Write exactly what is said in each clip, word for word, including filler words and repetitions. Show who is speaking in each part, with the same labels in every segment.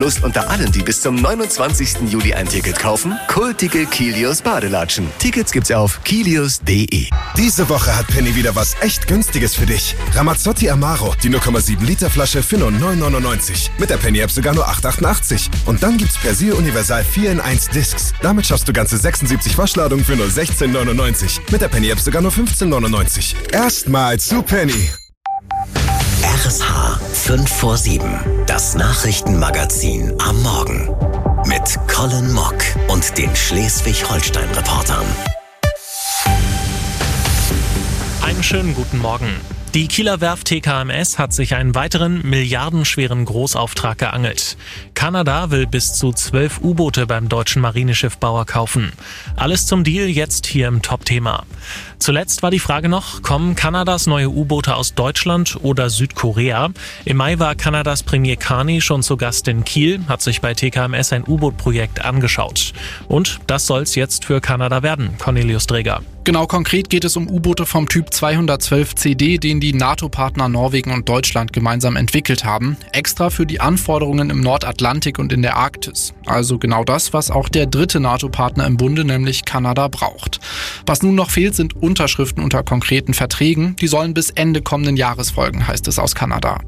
Speaker 1: Plus unter allen, die bis zum neunundzwanzigsten Juli ein Ticket kaufen, kultige Kilios Badelatschen. Tickets gibt's auf kilios punkt de.
Speaker 2: Diese Woche hat Penny wieder was echt Günstiges für dich. Ramazzotti Amaro, die null Komma sieben Liter Flasche für nur neun neunundneunzig. Mit der Penny-App sogar nur acht achtundachtzig. Und dann gibt's Persil Universal vier in eins Discs. Damit schaffst du ganze sechsundsiebzig Waschladungen für nur sechzehn neunundneunzig. Mit der Penny-App sogar nur fünfzehn neunundneunzig. Erstmal zu Penny.
Speaker 3: R S H fünf vor sieben. Das Nachrichtenmagazin am Morgen. Mit Colin Mock und den Schleswig-Holstein-Reportern.
Speaker 4: Einen schönen guten Morgen. Die Kieler Werft T K M S hat sich einen weiteren milliardenschweren Großauftrag geangelt. Kanada will bis zu zwölf U-Boote beim deutschen Marineschiffbauer kaufen. Alles zum Deal jetzt hier im Top-Thema. Zuletzt war die Frage noch, kommen Kanadas neue U-Boote aus Deutschland oder Südkorea? Im Mai war Kanadas Premier Carney schon zu Gast in Kiel, hat sich bei T K M S ein U-Boot-Projekt angeschaut. Und das soll's jetzt für Kanada werden, Cornelius Dreger.
Speaker 5: Genau, konkret geht es um U-Boote vom Typ zweihundertzwölf C D, den die NATO-Partner Norwegen und Deutschland gemeinsam entwickelt haben. Extra für die Anforderungen im Nordatlantik und in der Arktis. Also genau das, was auch der dritte NATO-Partner im Bunde, nämlich Kanada, braucht. Was nun noch fehlt, sind Unterschriften unter konkreten Verträgen. Die sollen bis Ende kommenden Jahres folgen, heißt es aus Kanada.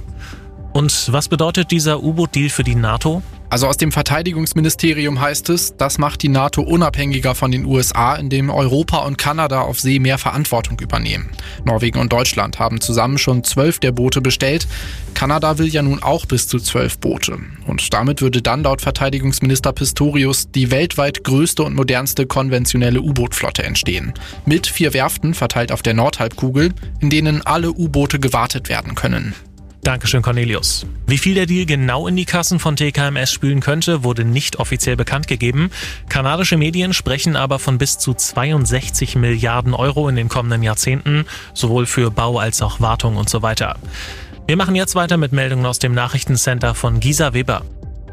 Speaker 4: Und was bedeutet dieser U-Boot-Deal für die NATO?
Speaker 5: Also aus dem Verteidigungsministerium heißt es, das macht die NATO unabhängiger von den U S A, indem Europa und Kanada auf See mehr Verantwortung übernehmen. Norwegen und Deutschland haben zusammen schon zwölf der Boote bestellt. Kanada will ja nun auch bis zu zwölf Boote. Und damit würde dann laut Verteidigungsminister Pistorius die weltweit größte und modernste konventionelle U-Boot-Flotte entstehen. Mit vier Werften verteilt auf der Nordhalbkugel, in denen alle U-Boote gewartet werden können.
Speaker 4: Dankeschön, Cornelius. Wie viel der Deal genau in die Kassen von T K M S spülen könnte, wurde nicht offiziell bekannt gegeben. Kanadische Medien sprechen aber von bis zu zweiundsechzig Milliarden Euro in den kommenden Jahrzehnten, sowohl für Bau als auch Wartung und so weiter. Wir machen jetzt weiter mit Meldungen aus dem Nachrichtencenter von Gisa Weber.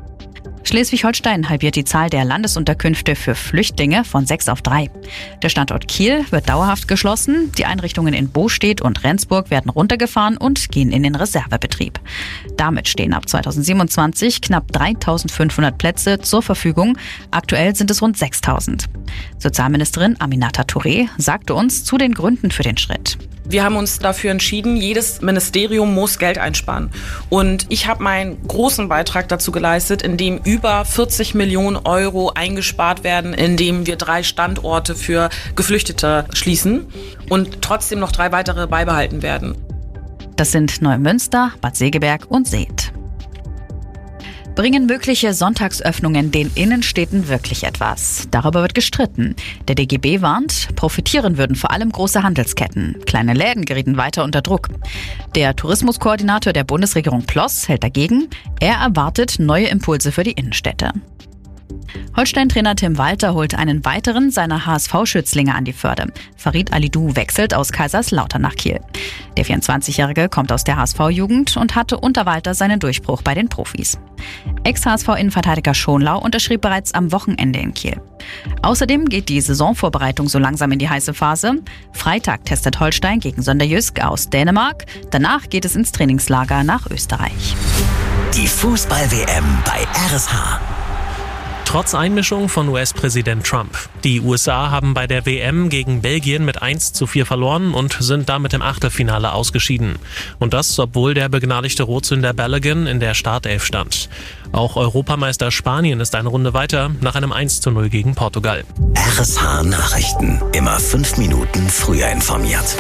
Speaker 6: Schleswig-Holstein halbiert die Zahl der Landesunterkünfte für Flüchtlinge von sechs auf drei. Der Standort Kiel wird dauerhaft geschlossen. Die Einrichtungen in Bostedt und Rendsburg werden runtergefahren und gehen in den Reservebetrieb. Damit stehen ab zweitausendsiebenundzwanzig knapp dreitausendfünfhundert Plätze zur Verfügung. Aktuell sind es rund sechstausend. Sozialministerin Aminata Touré sagte uns zu den Gründen für den Schritt.
Speaker 7: Wir haben uns dafür entschieden, jedes Ministerium muss Geld einsparen. Und ich habe meinen großen Beitrag dazu geleistet, indem über vierzig Millionen Euro eingespart werden, indem wir drei Standorte für Geflüchtete schließen und trotzdem noch drei weitere beibehalten werden.
Speaker 6: Das sind Neumünster, Bad Segeberg und Seth. Bringen mögliche Sonntagsöffnungen den Innenstädten wirklich etwas? Darüber wird gestritten. Der D G B warnt, profitieren würden vor allem große Handelsketten. Kleine Läden gerieten weiter unter Druck. Der Tourismuskoordinator der Bundesregierung Ploss hält dagegen. Er erwartet neue Impulse für die Innenstädte. Holstein-Trainer Tim Walter holt einen weiteren seiner H S V-Schützlinge an die Förde. Farid Alidou wechselt aus Kaiserslautern nach Kiel. Der vierundzwanzigjährige kommt aus der H S V-Jugend und hatte unter Walter seinen Durchbruch bei den Profis. Ex-H S V-Innenverteidiger Schonlau unterschrieb bereits am Wochenende in Kiel. Außerdem geht die Saisonvorbereitung so langsam in die heiße Phase. Freitag testet Holstein gegen Sonderjysk aus Dänemark. Danach geht es ins Trainingslager nach Österreich.
Speaker 3: Die Fußball-W M bei R S H.
Speaker 4: Trotz Einmischung von U S-Präsident Trump. Die U S A haben bei der W M gegen Belgien mit eins zu vier verloren und sind damit im Achtelfinale ausgeschieden. Und das, obwohl der begnadigte Rotsünder Balogun in der Startelf stand. Auch Europameister Spanien ist eine Runde weiter nach einem eins zu null gegen Portugal.
Speaker 3: R S H Nachrichten. Immer fünf Minuten früher informiert.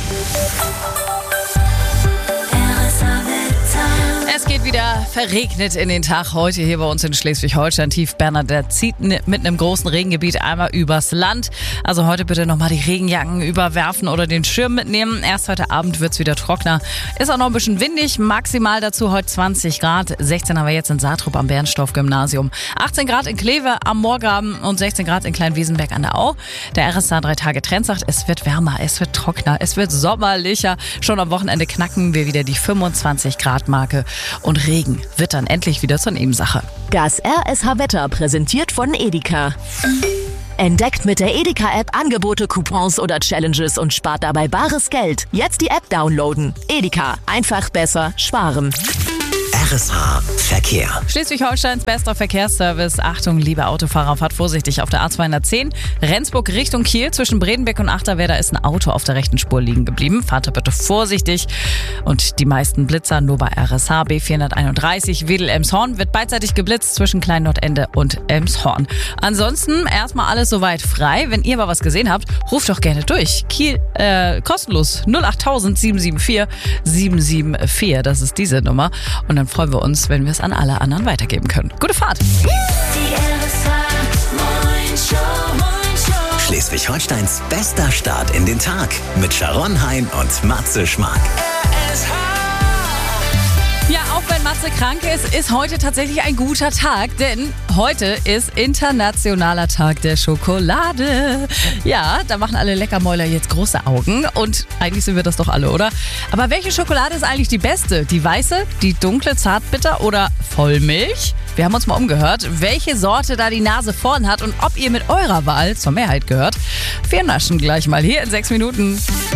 Speaker 8: Es geht wieder verregnet in den Tag heute hier bei uns in Schleswig-Holstein. Tief Bernadette zieht mit einem großen Regengebiet einmal übers Land. Also heute bitte nochmal die Regenjacken überwerfen oder den Schirm mitnehmen. Erst heute Abend wird's wieder trockener. Ist auch noch ein bisschen windig. Maximal dazu heute zwanzig Grad. sechzehn haben wir jetzt in Saatrup am Bernstorff-Gymnasium. achtzehn Grad in Kleve am Moorgraben und sechzehn Grad in Kleinwiesenberg an der Au. Der R S H drei Tage Trend sagt, es wird wärmer, es wird trockener, es wird sommerlicher. Schon am Wochenende knacken wir wieder die fünfundzwanzig Grad Marke. Und Regen wird dann endlich wieder zur Nebensache.
Speaker 9: Das R S H-Wetter präsentiert von Edeka. Entdeckt mit der Edeka-App Angebote, Coupons oder Challenges und spart dabei bares Geld. Jetzt die App downloaden. Edeka. Einfach besser sparen.
Speaker 3: R S H Verkehr.
Speaker 8: Schleswig-Holsteins bester Verkehrsservice. Achtung, liebe Autofahrer, fahrt vorsichtig auf der A zweihundertzehn. Rendsburg Richtung Kiel zwischen Bredenbeck und Achterwerder ist ein Auto auf der rechten Spur liegen geblieben. Fahrt da bitte vorsichtig. Und die meisten Blitzer nur bei R S H. B vierhunderteinunddreißig Wedel-Elmshorn wird beidseitig geblitzt zwischen Klein-Nordende und Elmshorn. Ansonsten erstmal alles soweit frei. Wenn ihr aber was gesehen habt, ruft doch gerne durch. Kiel, äh, kostenlos null achttausend sieben sieben vier sieben sieben vier. Das ist diese Nummer. Und dann freuen wir uns, wenn wir es an alle anderen weitergeben können. Gute Fahrt!
Speaker 3: Schleswig-Holsteins bester Start in den Tag mit Sharon Hein und Matze Schmark.
Speaker 8: Ja, auch wenn Matze krank ist, ist heute tatsächlich ein guter Tag, denn heute ist Internationaler Tag der Schokolade. Ja, da machen alle Leckermäuler jetzt große Augen und eigentlich sind wir das doch alle, oder? Aber welche Schokolade ist eigentlich die beste? Die weiße, die dunkle, zartbitter oder Vollmilch? Wir haben uns mal umgehört, welche Sorte da die Nase vorn hat und ob ihr mit eurer Wahl zur Mehrheit gehört. Wir naschen gleich mal hier in sechs Minuten.